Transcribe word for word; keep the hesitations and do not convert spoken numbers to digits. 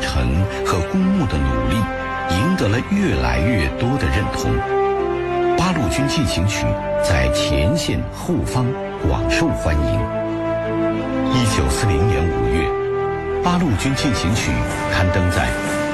程和公墓的努力，赢得了越来越多的认同。八路军进行曲在前线后方广受欢迎。一九四零年五月，八路军进行曲刊登在